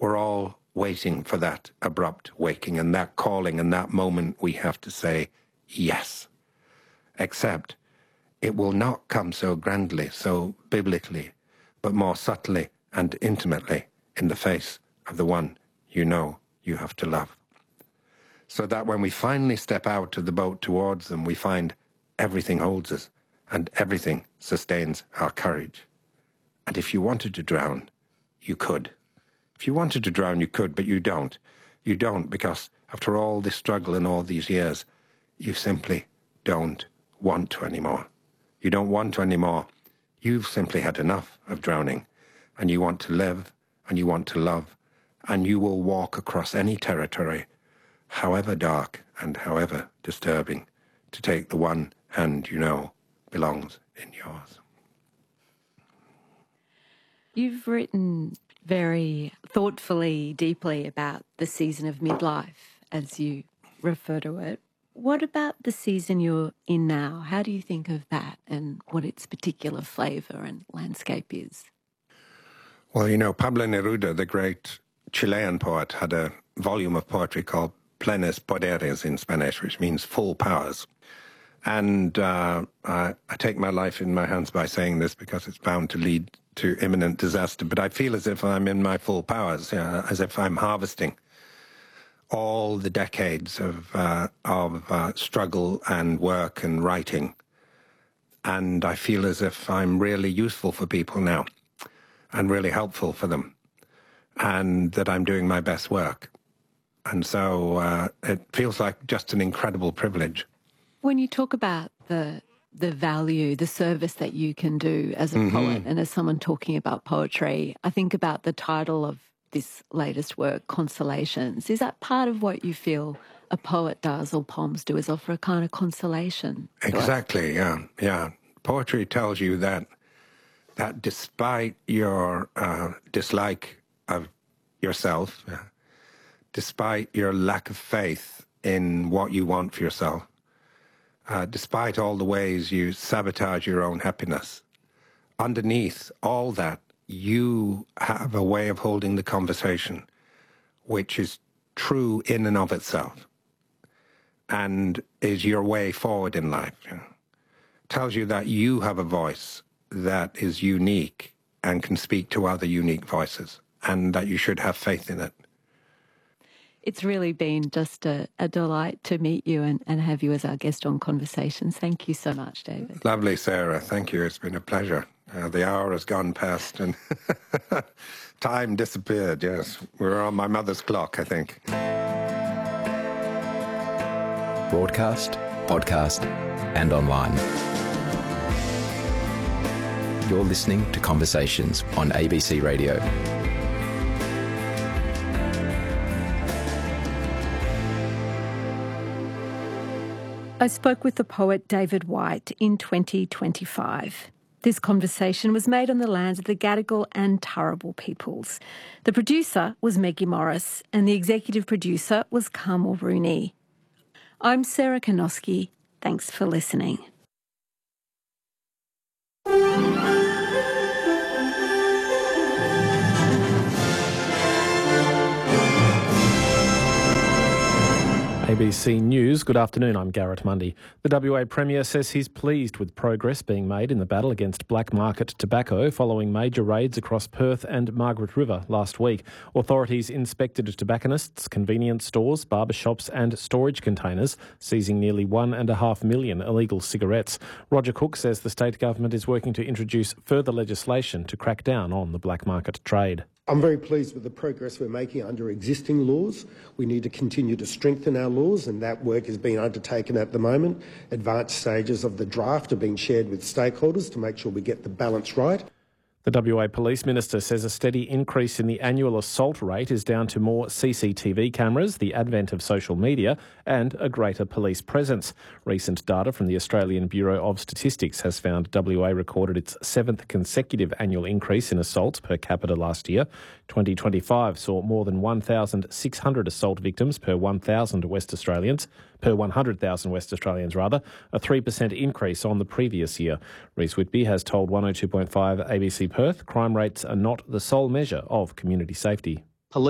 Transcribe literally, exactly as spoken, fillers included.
we're all waiting for that abrupt waking and that calling and that moment we have to say yes. Except it will not come so grandly, so biblically, but more subtly and intimately in the face of the one you know you have to love. So that when we finally step out of the boat towards them, we find everything holds us and everything sustains our courage. And if you wanted to drown, you could. If you wanted to drown, you could, but you don't. You don't because after all this struggle and all these years, you simply don't want to anymore. You don't want to anymore. You've simply had enough of drowning, and you want to live, and you want to love, and you will walk across any territory, however dark and however disturbing, to take the one hand you know belongs in yours. You've written very thoughtfully, deeply about the season of midlife, as you refer to it. What about the season you're in now? How do you think of that and what its particular flavour and landscape is? Well, you know, Pablo Neruda, the great Chilean poet, had a volume of poetry called Plenos Poderes in Spanish, which means full powers. And uh, I, I take my life in my hands by saying this because it's bound to lead to imminent disaster. But I feel as if I'm in my full powers, you know, as if I'm harvesting all the decades of, uh, of uh, struggle and work and writing. And I feel as if I'm really useful for people now and really helpful for them, and that I'm doing my best work. And so uh, it feels like just an incredible privilege. When you talk about the the value, the service that you can do as a Mm-hmm. poet and as someone talking about poetry, I think about the title of this latest work, Consolations. Is that part of what you feel a poet does or poems do, is offer a kind of consolation? Exactly, yeah, yeah. Poetry tells you that that despite your uh, dislike of yourself, uh, despite your lack of faith in what you want for yourself, uh, despite all the ways you sabotage your own happiness, underneath all that, you have a way of holding the conversation which is true in and of itself and is your way forward in life. You know? Tells you that you have a voice that is unique and can speak to other unique voices, and that you should have faith in it. It's really been just a, a delight to meet you and, and have you as our guest on Conversations. Thank you so much, David. Lovely, Sarah. Thank you. It's been a pleasure. Uh, the hour has gone past and time disappeared, yes. We're on my mother's clock, I think. Broadcast, podcast and online. You're listening to Conversations on A B C Radio. I spoke with the poet David Whyte in twenty twenty-five. This conversation was made on the lands of the Gadigal and Turrbal peoples. The producer was Maggie Morris and the executive producer was Carmel Rooney. I'm Sarah Kanoski. Thanks for listening. A B C News, good afternoon, I'm Garrett Mundy. The W A Premier says he's pleased with progress being made in the battle against black market tobacco following major raids across Perth and Margaret River last week. Authorities inspected tobacconists, convenience stores, barbershops and storage containers, seizing nearly one and a half million illegal cigarettes. Roger Cook says the state government is working to introduce further legislation to crack down on the black market trade. I'm very pleased with the progress we're making under existing laws. We need to continue to strengthen our laws, and that work is being undertaken at the moment. Advanced stages of the draft are being shared with stakeholders to make sure we get the balance right. The W A Police Minister says a steady increase in the annual assault rate is down to more C C T V cameras, the advent of social media and a greater police presence. Recent data from the Australian Bureau of Statistics has found W A recorded its seventh consecutive annual increase in assaults per capita last year. twenty twenty-five saw more than one thousand six hundred assault victims per one thousand West Australians, per one hundred thousand West Australians rather, a three percent increase on the previous year. Reece Whitby has told one oh two point five A B C Perth crime rates are not the sole measure of community safety.